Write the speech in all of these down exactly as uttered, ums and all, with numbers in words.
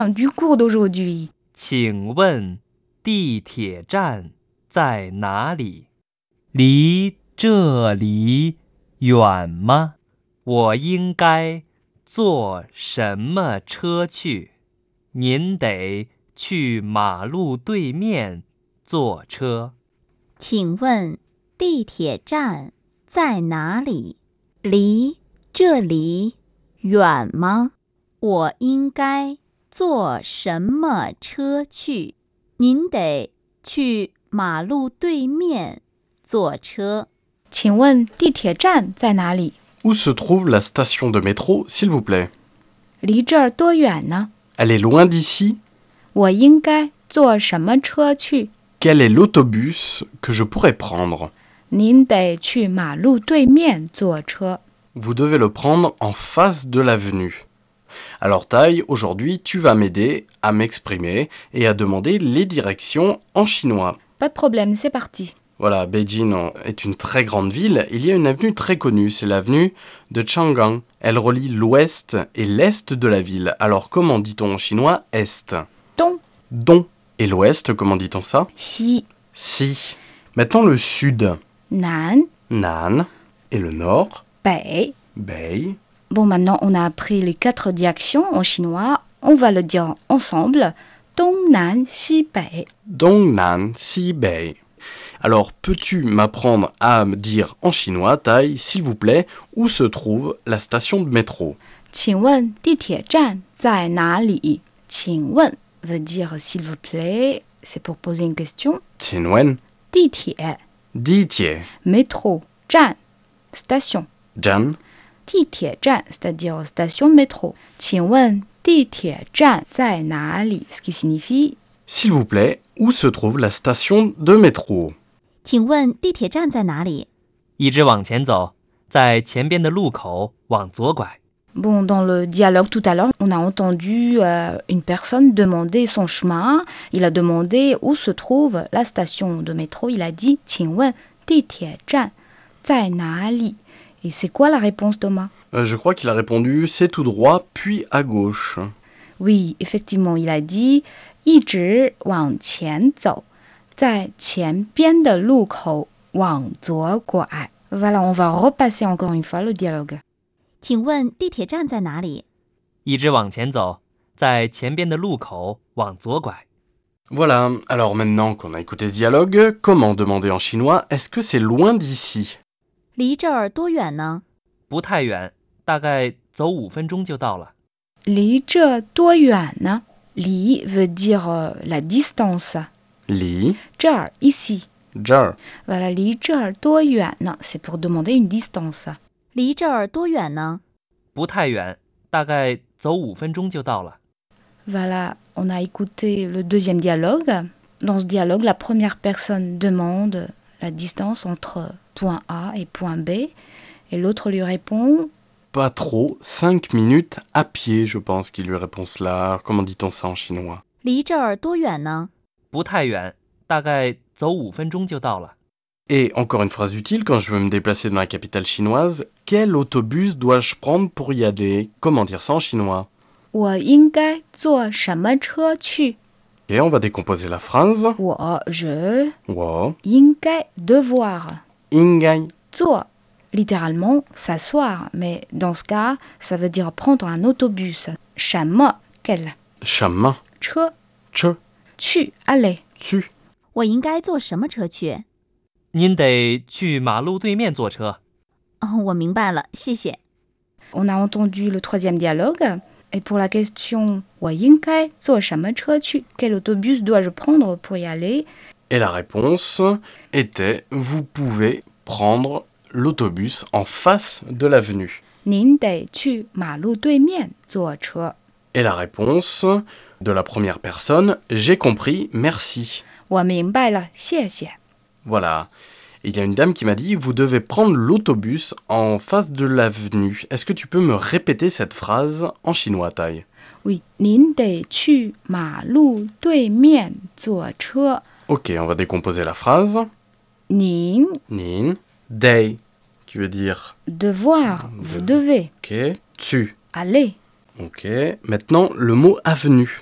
Du cours d'aujourd'hui. 请问地铁站在哪里？离这里远吗？我应该坐什么车去？您得去马路对面坐车。 请问地铁站在哪里？离这里远吗？我应该坐什么车去？您得去马路对面坐车。 请问地铁站在哪里？ Où se trouve la station de métro, s'il vous plaît? 离这儿多远呢？ Elle est loin d'ici? 我应该坐什么车去？ Quel est l'autobus que je pourrais prendre? 您得去马路对面坐车。 Vous devez le prendre en face de l'avenue. Alors Tai, aujourd'hui, tu vas m'aider à m'exprimer et à demander les directions en chinois. Pas de problème, c'est parti. Voilà, Beijing est une très grande ville. Il y a une avenue très connue, c'est l'avenue de Chang'an. Elle relie l'ouest et l'est de la ville. Alors comment dit-on en chinois est? Dong, Don. Et l'ouest, comment dit-on ça? Xi, Si. Maintenant le sud. Nan, Nan. Et le nord? Bei. Bei. Bon, maintenant on a appris les quatre directions en chinois. On va le dire ensemble. Dong, Nan, Xi, Bei. Dong, Nan, Si, Bei. Alors, peux-tu m'apprendre à me dire en chinois, Tai, s'il vous plaît, où se trouve la station de métro? 请问地铁站在哪里？请问 veut dire s'il vous plaît, c'est pour poser une question. Tianwen. 地铁 Ditie. métro, 站 station. Jan. 地铁站 c'est-à-dire station de métro. 请问地铁站在哪里？ Ce qui signifie S'il vous plaît, où se trouve la station de métro? 请问地铁站在哪里？ 一直往前走，在前边的路口往左拐。 Bon, dans le dialogue tout à l'heure, on a entendu euh, une personne demander son chemin. Il a demandé où se trouve la station de métro. Il a dit 请问地铁站在哪里? Et c'est quoi la réponse, Thomas? Euh, je crois qu'il a répondu c'est tout droit, puis à gauche. Oui, effectivement, il a dit 一直往前走，在前边的路口往左拐。Voilà, on va repasser encore une fois le dialogue. 请问地铁站在哪里？ 一直往前走，在前边的路口往左拐。 Voilà, alors maintenant qu'on a écouté ce dialogue, comment demander en chinois est-ce que c'est loin d'ici? 离这儿多远呢？ 不太远，大概走五分钟就到了。 离这多远呢？离 veut dire euh, la distance. Li. 这儿 ici. Jar. Voilà, 离这儿多远呢？ c'est pour demander une distance. 离这儿多远呢？ 不太远，大概走五分钟就到了。 Voilà, on a écouté le deuxième dialogue. Dans ce dialogue, la première personne demande la distance entre point A et point B. Et l'autre lui répond Pas trop, cinq minutes à pied, je pense qu'il lui répond cela. Alors, comment dit-on ça en chinois? 离这儿多远呢？ 不太远，大概走五分钟就到了。 Et encore une phrase utile quand je veux me déplacer dans la capitale chinoise, quel autobus dois-je prendre pour y aller? Comment dire ça en chinois? 我应该坐什么车去？ Et on va décomposer la phrase. 我 je 我应该 devoir 应该坐 littéralement s'asseoir, mais dans ce cas, ça veut dire prendre un autobus. 什么 quel 什么车车去 aller 去我应该坐什么车去？ 您得去马路对面坐车。 哦，我明白了，谢谢。 On a entendu le troisième dialogue. Et pour la question 我应该坐什么车去 quel autobus dois-je prendre pour y aller? Et la réponse était vous pouvez prendre l'autobus en face de l'avenue. 您得去马路对面坐车。 Et la réponse de la première personne, j'ai compris, merci. 我明白了，谢谢。 Voilà. Il y a une dame qui m'a dit vous devez prendre l'autobus en face de l'avenue. Est-ce que tu peux me répéter cette phrase en chinois, Tai? Oui, 您得去马路对面坐车。 Ok, on va décomposer la phrase. 您 Nin, dei, qui veut dire devoir, vous devez ok, tu. aller. Ok, maintenant le mot avenue.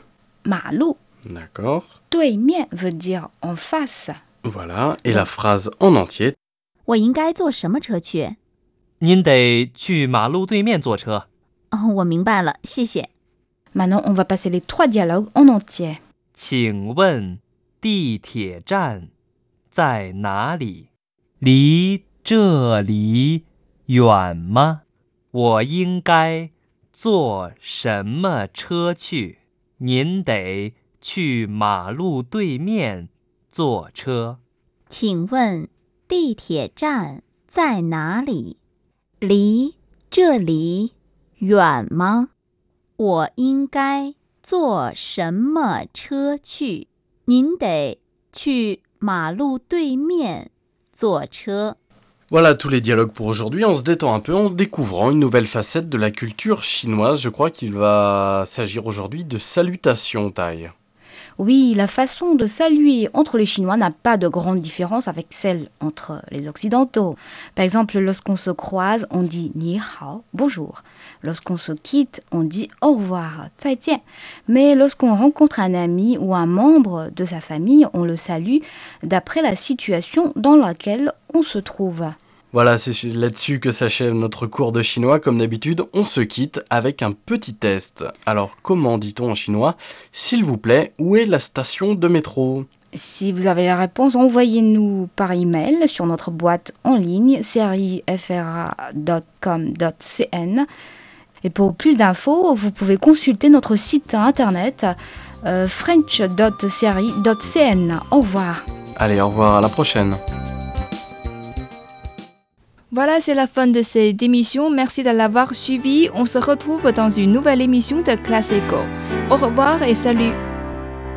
马路 D'accord. 对面 veut dire en face. Voilà. Et la phrase en entier. 我应该坐什么车去？ 您得去马路对面坐车。 哦，我明白了，谢谢。 Maintenant, on va passer les trois dialogues en entier. 请问地铁站在哪里？离这里远吗？我应该坐什么车去？您得去马路对面坐车。 请问地铁站在哪里？离这里远吗？我应该坐什么车去？您得去马路对面坐车。 Voilà tous les dialogues pour aujourd'hui. On se détend un peu en découvrant une nouvelle facette de la culture chinoise. Je crois qu'il va s'agir aujourd'hui de salutations, Tai. Oui, la façon de saluer entre les Chinois n'a pas de grande différence avec celle entre les Occidentaux. Par exemple, lorsqu'on se croise, on dit ni hao, bonjour. Lorsqu'on se quitte, on dit au revoir, 再见. Mais lorsqu'on rencontre un ami ou un membre de sa famille, on le salue d'après la situation dans laquelle on se trouve. Voilà, c'est là-dessus que s'achève notre cours de chinois. Comme d'habitude, on se quitte avec un petit test. Alors, comment dit-on en chinois « S'il vous plaît, où est la station de métro ?» Si vous avez la réponse, envoyez-nous par email sur notre boîte en ligne série f r a point com point c n. Et pour plus d'infos, vous pouvez consulter notre site internet euh, french point serie point c n. Au revoir. Allez, au revoir, à la prochaine. Voilà, c'est la fin de cette émission. Merci de l'avoir suivi. On se retrouve dans une nouvelle émission de Classe Eco. Au revoir et salut.